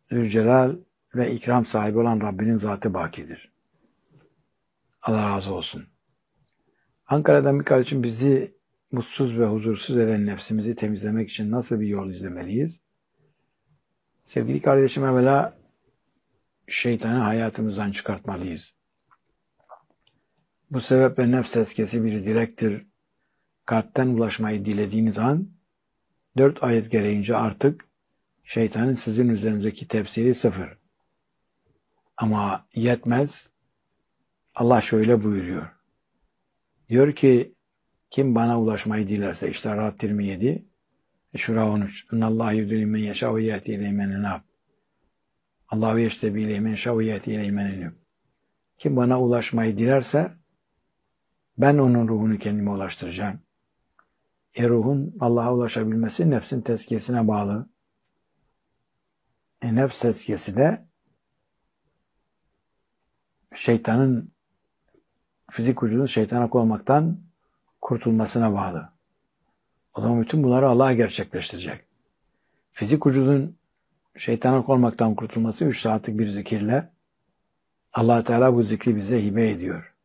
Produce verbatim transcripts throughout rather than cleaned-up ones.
Zülcelal ve ikram sahibi olan Rabbinin zatı bakidir. Allah razı olsun. Ankara'dan bir kardeşim bizi mutsuz ve huzursuz eden nefsimizi temizlemek için nasıl bir yol izlemeliyiz? Sevgili kardeşim, evvela şeytanı hayatımızdan çıkartmalıyız. Bu sebeple nefs tezkiyesi bir dilektir. Kalpten ulaşmayı dilediğiniz an, dört ayet gereğince artık şeytanın sizin üzerinizdeki tepsiri sıfır. Ama yetmez. Allah şöyle buyuruyor. Diyor ki, kim bana ulaşmayı dilerse, işte Rahat yirmi yedi, Şura on üç. İnnallâhi yudûlü men yeşâ ve yâti ileyhi men enâb. Allahu yeştebi ileyhi men yeşâ ve yâti ileyhi men enâb. Kim bana ulaşmayı dilerse, ben onun ruhunu kendime ulaştıracağım. E ruhun Allah'a ulaşabilmesi nefsin tezkiyesine bağlı. E nefs tezkiyesi de şeytanın, fizik vücudun şeytana olmaktan kurtulmasına bağlı. O zaman bütün bunları Allah gerçekleştirecek. Fizik vücudun şeytana olmaktan kurtulması üç saatlik bir zikirle Allah Teala bu zikri bize hibe ediyor.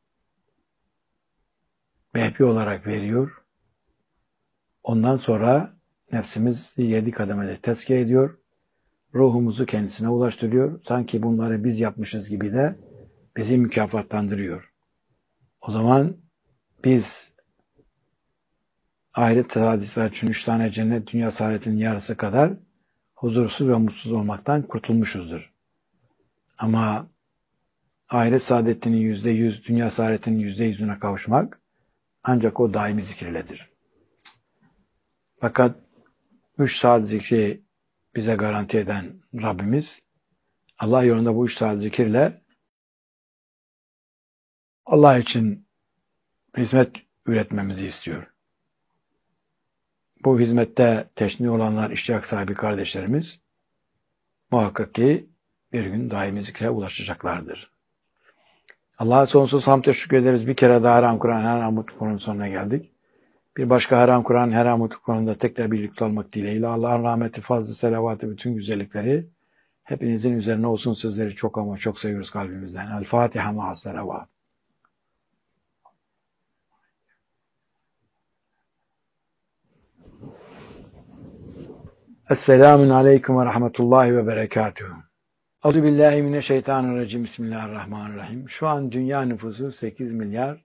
Behbi olarak veriyor. Ondan sonra nefsimizi yedi kademede tezkiye ediyor. Ruhumuzu kendisine ulaştırıyor. Sanki bunları biz yapmışız gibi de bizi mükafatlandırıyor. O zaman biz ahiret hadisler için üç tane cennet dünya saadetinin yarısı kadar huzursuz ve mutsuz olmaktan kurtulmuşuzdur. Ama ahiret saadetinin yüzde yüz, dünya saadetinin yüzde yüzüne kavuşmak ancak o daimi zikirledir. Fakat üç saat zikri bize garanti eden Rabbimiz, Allah yolunda bu üç saat zikirle Allah için hizmet üretmemizi istiyor. Bu hizmette teşni olanlar, iştiyak sahibi kardeşlerimiz muhakkak ki bir gün daimi zikre ulaşacaklardır. Allah'a sonsuz hamd teşekkür ederiz. Bir kere daha Haram Kur'an, Haram Mutlu konunun sonuna geldik. Bir başka Haram Kur'an, Haram Mutlu konusunda tekrar birlikte olmak dileğiyle Allah'ın rahmeti, fazlı, selavatı, bütün güzellikleri hepinizin üzerine olsun. Sizleri çok ama çok seviyoruz kalbimizden. El Fatiha ma'as selavat. Esselamun aleyküm ve rahmetullahi ve berekatuhu. Euzubillahimineşşeytanirracim. Bismillahirrahmanirrahim. Şu an dünya nüfusu sekiz milyar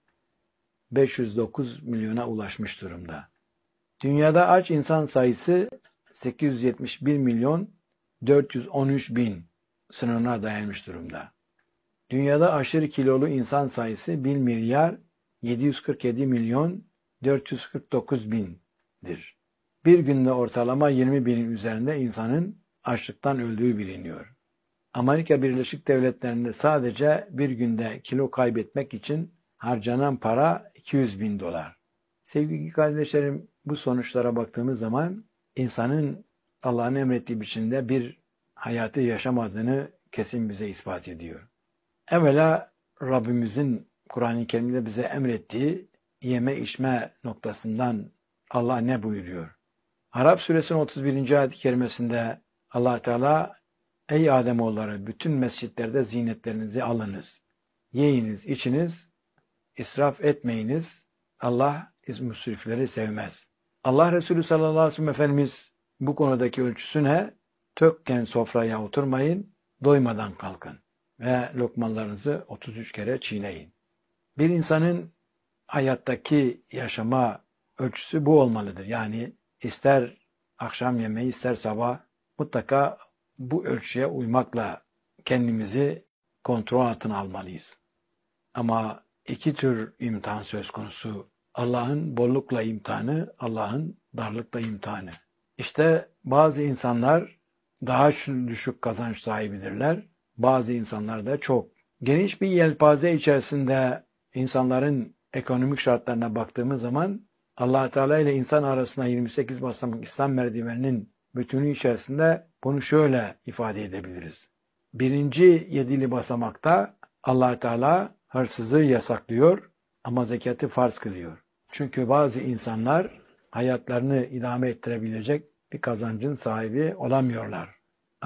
beş yüz dokuz milyona ulaşmış durumda. Dünyada aç insan sayısı sekiz yüz yetmiş bir milyon dört yüz on üç bin sınırına dayanmış durumda. Dünyada aşırı kilolu insan sayısı bir milyar yedi yüz kırk yedi milyon dört yüz kırk dokuz bindir. Bir günde ortalama yirmi binin üzerinde insanın açlıktan öldüğü biliniyor. Amerika Birleşik Devletleri'nde sadece bir günde kilo kaybetmek için harcanan para iki yüz bin dolar. Sevgili kardeşlerim, bu sonuçlara baktığımız zaman insanın Allah'ın emrettiği biçimde bir hayatı yaşamadığını kesin bize ispat ediyor. Evvela Rabbimizin Kur'an-ı Kerim'de bize emrettiği yeme içme noktasından Allah ne buyuruyor? Arap Suresinin otuz birinci ayet-i kerimesinde Allah Teala, ey Ademoğulları, bütün mescitlerde zinetlerinizi alınız. Yiyiniz, içiniz, israf etmeyiniz. Allah müsrifleri sevmez. Allah Resulü sallallahu aleyhi ve sellem Efendimiz bu konudaki ölçüsü ne? Tökken sofraya oturmayın, doymadan kalkın ve lokmalarınızı otuz üç kere çiğneyin. Bir insanın hayattaki yaşama ölçüsü bu olmalıdır. Yani ister akşam yemeği ister sabah mutlaka bu ölçüye uymakla kendimizi kontrol altına almalıyız. Ama iki tür imtihan söz konusu. Allah'ın bollukla imtihanı, Allah'ın darlıkla imtihanı. İşte bazı insanlar daha düşük kazanç sahibidirler. Bazı insanlar da çok. Geniş bir yelpaze içerisinde insanların ekonomik şartlarına baktığımız zaman Allah Teala ile insan arasında yirmi sekiz basamak İslam merdiveninin bütünü içerisinde bunu şöyle ifade edebiliriz. Birinci yedili basamakta Allah Teala hırsızı yasaklıyor ama zekatı farz kılıyor. Çünkü bazı insanlar hayatlarını idame ettirebilecek bir kazancın sahibi olamıyorlar.